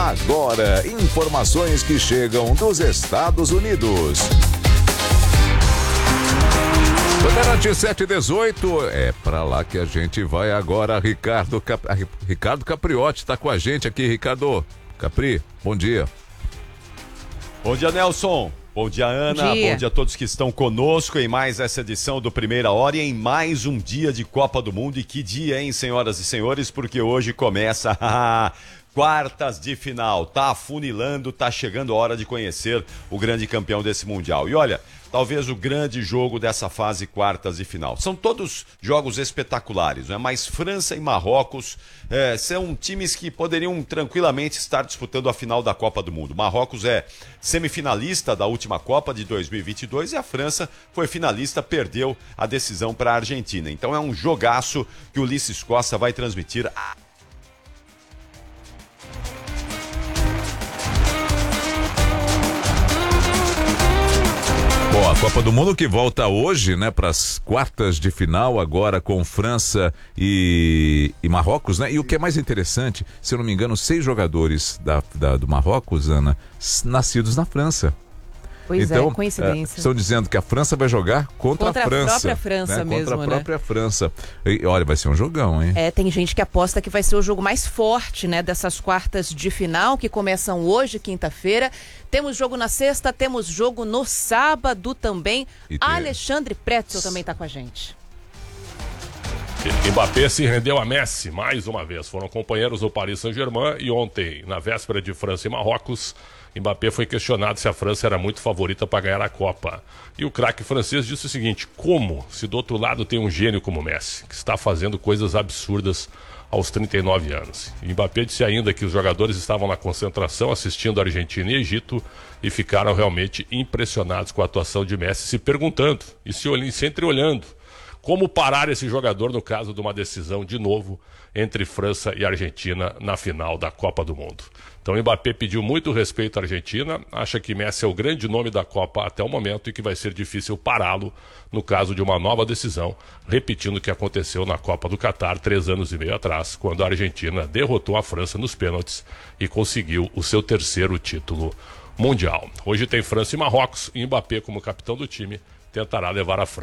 Agora, informações que chegam dos Estados Unidos. Bandeirante 718, é pra lá que a gente vai agora. Ricardo Capriotti tá com a gente aqui. Ricardo Capri, bom dia. Bom dia, Nelson. Bom dia, Ana. Bom dia a todos que estão conosco em mais essa edição do Primeira Hora e em mais um dia de Copa do Mundo. E que dia, hein, senhoras e senhores, porque hoje começa quartas de final. Tá afunilando, tá chegando a hora de conhecer o grande campeão desse Mundial. E olha, talvez o grande jogo dessa fase quartas de final. São todos jogos espetaculares, né? Mas França e Marrocos são times que poderiam tranquilamente estar disputando a final da Copa do Mundo. Marrocos é semifinalista da última Copa de 2022 e a França foi finalista, perdeu a decisão para a Argentina. Então é um jogaço que o Ulisses Costa vai transmitir. Bom, a Copa do Mundo que volta hoje, né, para as quartas de final, agora com França e Marrocos, né? E o que é mais interessante, se eu não me engano, 6 jogadores do Marrocos, Ana, nascidos na França. Pois então, coincidência. Estão dizendo que a França vai jogar contra a França. Contra a própria França, né? Contra a própria França. E, olha, vai ser um jogão, hein? Tem gente que aposta que vai ser o jogo mais forte, né, dessas quartas de final, que começam hoje, quinta-feira. Temos jogo na sexta, temos jogo no sábado também. Alexandre Pretzel também está com a gente. Mbappé se rendeu a Messi mais uma vez. Foram companheiros do Paris Saint-Germain e ontem, na véspera de França e Marrocos, Mbappé foi questionado se a França era muito favorita para ganhar a Copa. E o craque francês disse o seguinte: como se do outro lado tem um gênio como Messi, que está fazendo coisas absurdas aos 39 anos. E Mbappé disse ainda que os jogadores estavam na concentração assistindo a Argentina e Egito e ficaram realmente impressionados com a atuação de Messi, se perguntando e se entreolhando como parar esse jogador no caso de uma decisão de novo entre França e Argentina na final da Copa do Mundo. Então o Mbappé pediu muito respeito à Argentina, acha que Messi é o grande nome da Copa até o momento e que vai ser difícil pará-lo no caso de uma nova decisão, repetindo o que aconteceu na Copa do Catar 3 anos e meio atrás, quando a Argentina derrotou a França nos pênaltis e conseguiu o seu 3º título mundial. Hoje tem França e Marrocos e Mbappé, como capitão do time, tentará levar a França